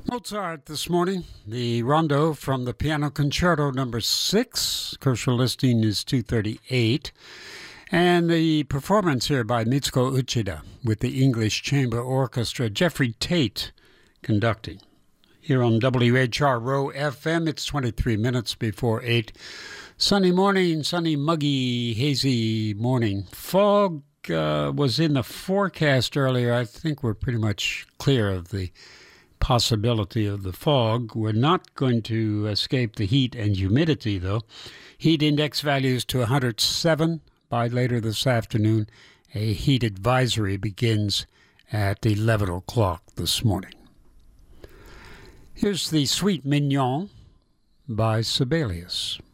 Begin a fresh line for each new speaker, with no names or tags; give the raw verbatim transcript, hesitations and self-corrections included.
Mozart this morning, the rondo from the Piano Concerto number six. Kosher listing is two thirty-eight. And the performance here by Mitsuko Uchida with the English Chamber Orchestra. Jeffrey Tate conducting. Here on W H R Row F M, it's twenty-three minutes before eight. Sunny morning, sunny, muggy, hazy morning. Fog uh, was in the forecast earlier. I think we're pretty much clear of the possibility of the fog. We're not going to escape the heat and humidity, though. Heat index values to one hundred seven by later this afternoon. A heat advisory begins at eleven o'clock this morning. Here's the Suite Mignon by Sibelius.